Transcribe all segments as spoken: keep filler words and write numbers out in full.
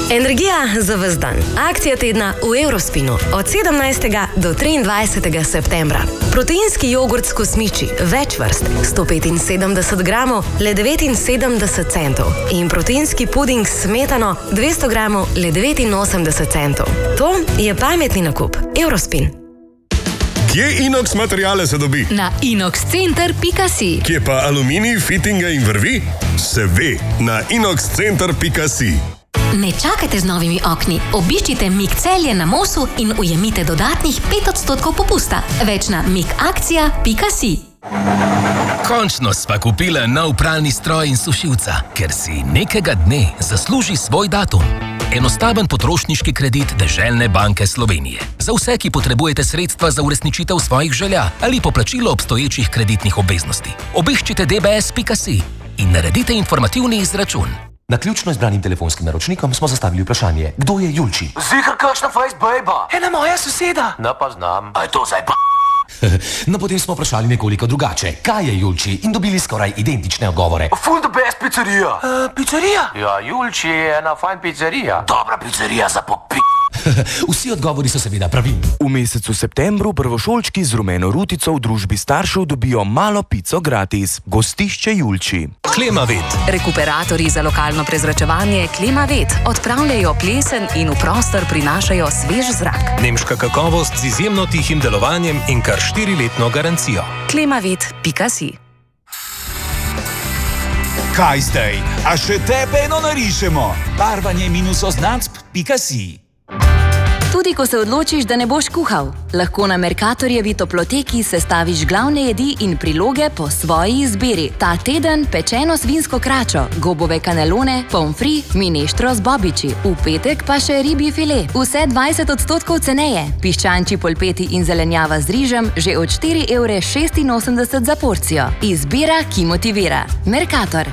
Energija za ves dan. Akcija tedna v Eurospinu od sedemnajstega do triindvajsetega septembra. Proteinski jogurt s kosmiči, več vrst, sto petinsedemdeset gramov, le devetinsedemdeset centov. In proteinski puding s smetano, dvesto gramov, le devetinosemdeset centov. To je pametni nakup. Eurospin. Kje inox materijale se dobi? Na inox center pika si. Kje pa aluminij, fitinge in vrvi? Se ve, na inox center pika si. Ne čakajte z novimi okni. Obiščite Mik Celje na Mosu in ujemite dodatnih pet odstotkov popusta. Več na mikakcija pika si. Končno sva kupila nov pralni stroj in sušilca, ker si nekega dne zasluži svoj datum. Enostaven potrošniški kredit Deželne banke Slovenije. Za vse, ki potrebujete sredstva za uresničitev svojih želja ali poplačilo obstoječih kreditnih obveznosti. Obiščite d b s pika si in naredite informativni izračun. Na ključno izbranim telefonskim naročnikom smo zastavili vprašanje, kdo je Julči? Zihar kakšna face bejba? Ena moja soseda. Ne pa znam. A je to zdaj pa? No, potem smo vprašali nekoliko drugače. Kaj je Julči? In dobili skoraj identične odgovore. Full the best pizzerija. Uh, pizzerija? Ja, Julči je ena fajn pizzerija. Dobra pizzerija za popi... Vsi odgovori so seveda pravilni. V mesecu septembru prvošolčki z rumeno rutico v družbi staršev dobijo malo pico gratis. Gostišče Julči. Klimavet. Rekuperatorji za lokalno prezračevanje Klimavet odpravljajo plesen in v prostor prinašajo svež zrak. Nemška kakovost z izjemno tihim delovanjem in kar štiriletno garancijo. Klimavet pika si. Kaj zdaj? A še tebe eno narišemo? Barvanje minus označb pika si. Tudi ko se odločiš, da ne boš kuhal, lahko na Mercatorjevi toploteki sestaviš glavne jedi in priloge po svoji izbiri. Ta teden pečeno svinsko kračo, gobove kanelone, pomfri, mineštro z bobiči. V petek pa še ribji file. Vse dvajset odstotkov ceneje. Piščančji polpeti in zelenjava z rižem že od štiri evre šestinosemdeset za porcijo. Izbira, ki motivira. Mercator.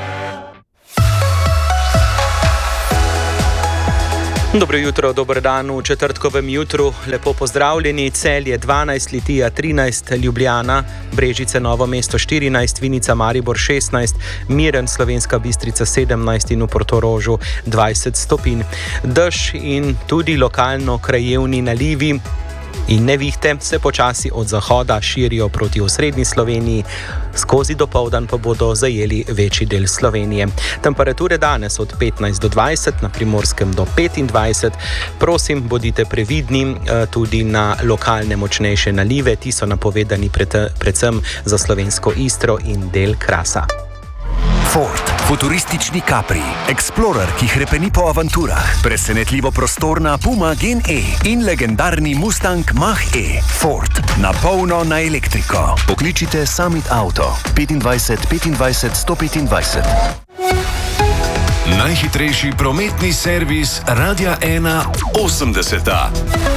Dobro jutro, dober dan v četrtkovem jutru. Lepo pozdravljeni. Celje dvanajst, Litija trinajst, Ljubljana, Brežice, Novo mesto štirinajst, Vinica, Maribor šestnajst, Miren, Slovenska Bistrica sedemnajst in v Portorožu dvajset stopinj. Dež in tudi lokalno krajevni nalivi in nevihte se počasi od zahoda širijo proti osrednji Sloveniji, skozi dopoldan pa bodo zajeli večji del Slovenije. Temperature danes od petnajst do dvajset, na Primorskem do petindvajset. Prosim, bodite previdni tudi na lokalne močnejše nalive, ti so napovedani pred, predvsem za slovensko Istro in del Krasa. Ford, futuristični Capri, Explorer, ki hrepeni po avanturah, presenetljivo prostorna Puma Gen E in legendarni Mustang Mach-E. Ford, na polno na elektriko. Pokličite Summit Auto petindvajset petindvajset sto petindvajset. Najhitrejši prometni servis Radia ena osemdeseta.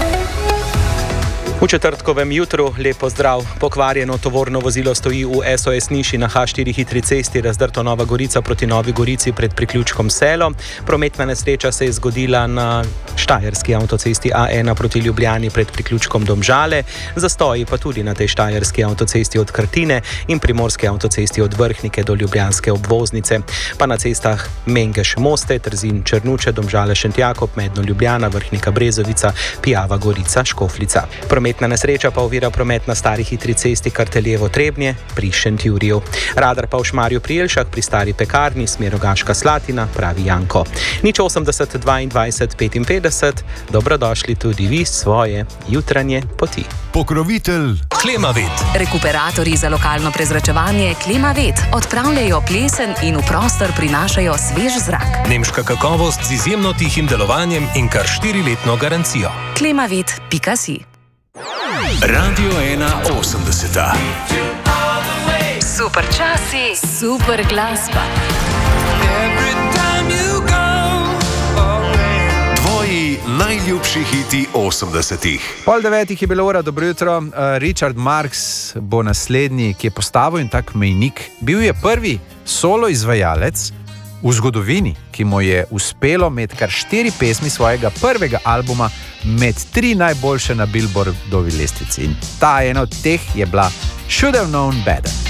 V četrtkovem jutru lepo zdrav. Pokvarjeno tovorno vozilo stoji v S O S Niši na H štiri hitri cesti, razdrto Nova Gorica proti Novi Gorici pred priključkom Selo. Prometna nesreča se je zgodila na štajerski avtocesti A ena proti Ljubljani pred priključkom Domžale, zastoji pa tudi na tej štajerski avtocesti od Krtine in primorski avtocesti od Vrhnike do ljubljanske obvoznice, pa na cestah Mengeš Moste, Trzin Črnuče, Domžale Šentjakov, Medno Ljubljana, Vrhnika Brezovica, Pijava Gorica, Škofljica. Prometna nesreča pa ovira promet na stari hitri cesti Karteljevo Trebnje pri Šentjuriju. Radar pa v Šmarju pri Jelšah pri stari pekarni smer Rogaška Slatina, pravi Janko. nič osemdeset dvaindvajset petinpetdeset, dobrodošli tudi vi svoje jutranje poti. Pokrovitelj Klimavet. Rekuperatorji za lokalno prezračevanje Klimavet odpravljajo plesen in v prostor prinašajo svež zrak. Nemška kakovost z izjemno tihim delovanjem in kar štiriletno garancijo. Klimavet pika si. Radio ena osemdeseta. Super časi, super glasba. Tvoji najljubši hiti osemdesetih. Pol devetih je bilo ura, dobro jutro. Uh, Richard Marx bo naslednji, ki je postavil in tak mejnik. Bil je prvi solo izvajalec v zgodovini, ki mu je uspelo med kar štiri pesmi svojega prvega albuma med tri najboljše na Billboardovi lestvici. In ta ena od teh je bila Should Have Known Better.